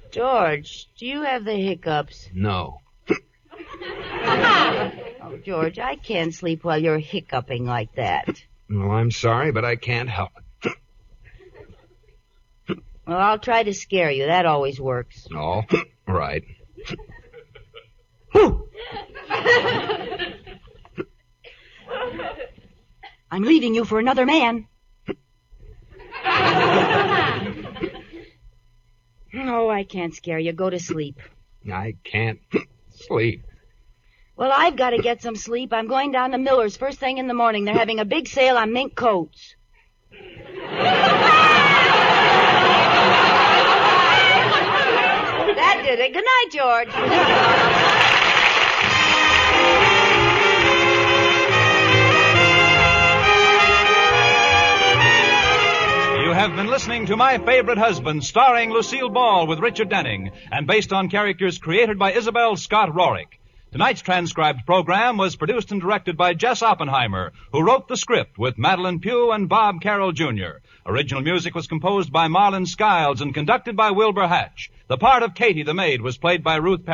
George, do you have the hiccups? No. Oh, George, I can't sleep while you're hiccuping like that. Well, I'm sorry, but I can't help it. Well, I'll try to scare you. That always works. Oh, right. I'm leaving you for another man. No, I can't scare you. Go to sleep. I can't sleep. Well, I've got to get some sleep. I'm going down to Miller's first thing in the morning. They're having a big sale on mink coats. That did it. Good night, George. You have been listening to My Favorite Husband, starring Lucille Ball with Richard Denning, and based on characters created by Isabel Scott Rorick. Tonight's transcribed program was produced and directed by Jess Oppenheimer, who wrote the script with Madeline Pugh and Bob Carroll, Jr. Original music was composed by Marlon Skiles and conducted by Wilbur Hatch. The part of Katie the maid was played by Ruth Perry.